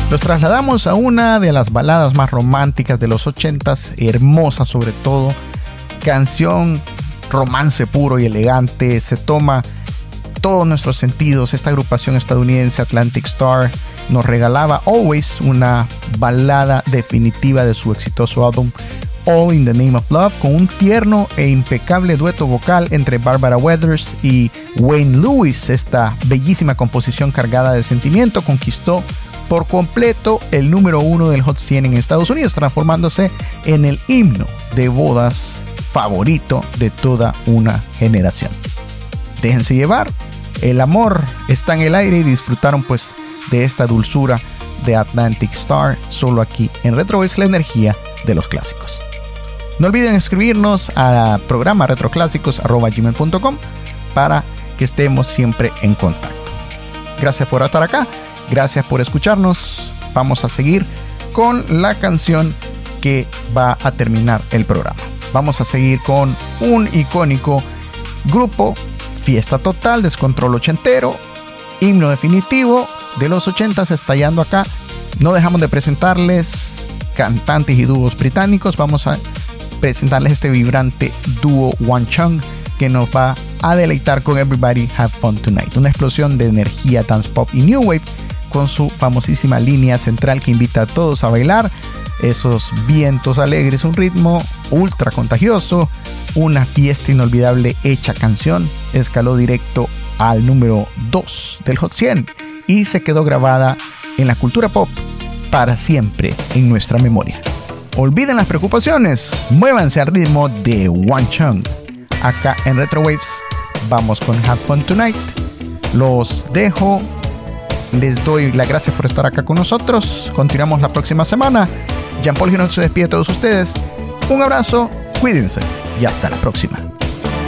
Los trasladamos a una de las baladas más románticas de los 80s, hermosa sobre todo, canción romance puro y elegante, se toma todos nuestros sentidos. Esta agrupación estadounidense Atlantic Starr nos regalaba Always, una balada definitiva de su exitoso álbum All in the Name of Love, con un tierno e impecable dueto vocal entre Barbara Weathers y Wayne Lewis. Esta bellísima composición cargada de sentimiento conquistó por completo el número 1 del Hot 100 en Estados Unidos, transformándose en el himno de bodas favorito de toda una generación. Déjense llevar, el amor está en el aire y disfrutaron pues de esta dulzura de Atlantic Starr, solo aquí en Retrowaves, la energía de los clásicos. No olviden escribirnos a programa retroclásicos@gmail.com para que estemos siempre en contacto. Gracias por estar acá, gracias por escucharnos. Vamos a seguir con la canción que va a terminar el programa. Vamos a seguir con un icónico grupo, fiesta total, descontrol ochentero, himno definitivo de los 80s estallando acá. No dejamos de presentarles cantantes y dúos británicos. Vamos a presentarles este vibrante dúo One Chung que nos va a deleitar con Everybody Have Fun Tonight, una explosión de energía dance pop y new wave con su famosísima línea central que invita a todos a bailar, esos vientos alegres, un ritmo ultra contagioso, una fiesta inolvidable hecha canción. Escaló directo al número 2 del Hot 100 y se quedó grabada en la cultura pop para siempre en nuestra memoria. Olviden las preocupaciones, muévanse al ritmo de One Chung. Acá en Retrowaves vamos con Have Fun Tonight. Los dejo, les doy las gracias por estar acá con nosotros. Continuamos la próxima semana. Jean Paul Girón se despide de todos ustedes. Un abrazo, cuídense y hasta la próxima.